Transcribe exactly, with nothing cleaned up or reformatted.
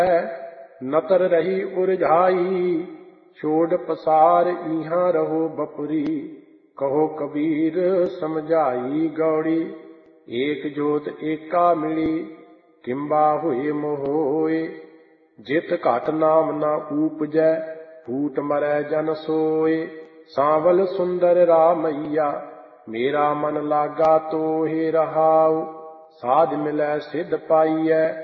नतर रही उरझाई। छोड़ पसार इहाँ रहो बपुरी, कहो कबीर समझाई गौड़ी। एक जोत एका मिली, किंबा हुए मोहोए। जित घट नाम न ऊपजै, फूट मरै जन सोए। सांवल सुंदर रामैया, मेरा मन लागा तोहे रहाउ। साध मिलै सिद्ध पाइयै,